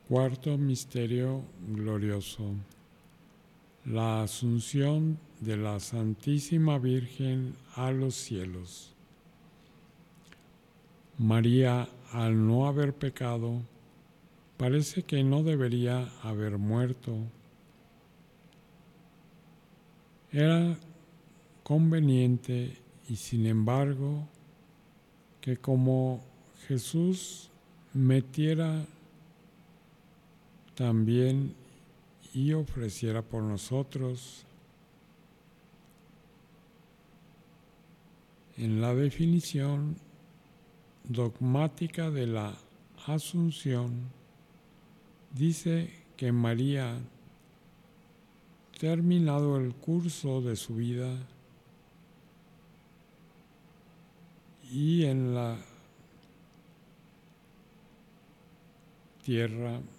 Cuarto misterio glorioso: la asunción de la Santísima Virgen a los cielos. María, al no haber pecado, parece que no debería haber muerto. Era conveniente y sin embargo que como Jesús metiera también y ofreciera por nosotros. En la definición dogmática de la Asunción dice que María, terminado el curso de su vida y en la tierra